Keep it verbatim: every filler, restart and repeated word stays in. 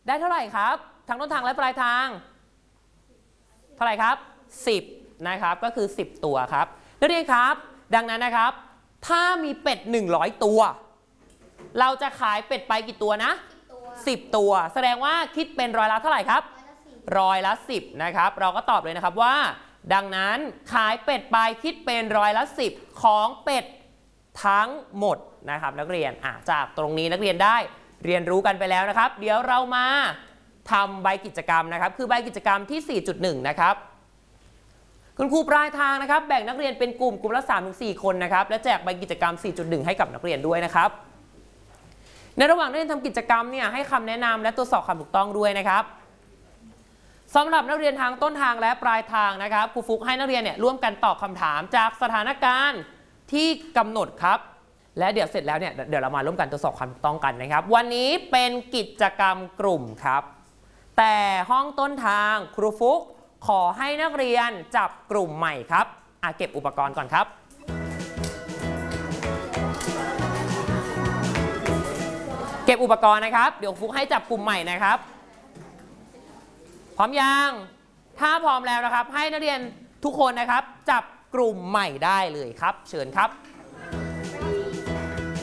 ได้เท่าไหร่ครับทั้งต้นทางและปลายทางเท่าไหร่ครับสิบนะครับก็คือสิบตัวครับนักเรียนครับดังนั้นนะครับถ้ามีเป็ดหนึ่งร้อยตัวเราจะขายเป็ดไปกี่ตัวนะสิบตัวแสดงว่าคิดเป็นร้อยละเท่าไหร่ครับร้อยละสิบนะครับเราก็ตอบเลยนะครับว่าดังนั้นขายเป็ดไปคิดเป็นร้อยละสิบของเป็ดทั้งหมดนะครับนักเรียนอ่ะจากตรงนี้นักเรียนได้เรียนรู้กันไปแล้วนะครับเดี๋ยวเรามาทำใบกิจกรรมนะครับคือใบกิจกรรมที่ สี่จุดหนึ่ง นะครับคุณครูปลายทางนะครับแบ่งนักเรียนเป็นกลุ่มกลุ่มละ สามถึงสี่ คนนะครับและแจกใบกิจกรรม สี่จุดหนึ่ง ให้กับนักเรียนด้วยนะครับในระหว่างนักเรียนทำกิจกรรมเนี่ยให้คำแนะนำและตรวจสอบความถูกต้องด้วยนะครับสำหรับนักเรียนทางต้นทางและปลายทางนะครับครูฟุกให้นักเรียนเนี่ยร่วมกันตอบคำถามจากสถานการณ์ที่กำหนดครับและเดี๋ยวเสร็จแล้วเนี่ยเดี๋ยวเรามาร่วมกันตรวจสอบความถูกต้องกันนะครับวันนี้เป็นกิจกรรมกลุ่มครับแต่ห้องต้นทางครูฟุกขอให้นักเรียนจับกลุ่มใหม่ครับอ่ะเก็บอุปกรณ์ก่อนครับเก็บอุปกรณ์นะครับเดี๋ยวฟุกให้จับกลุ่มใหม่นะครับพร้อมยังถ้าพร้อมแล้วนะครับให้นักเรียนทุกคนนะครับจับกลุ่มใหม่ได้เลยครับเชิญครับ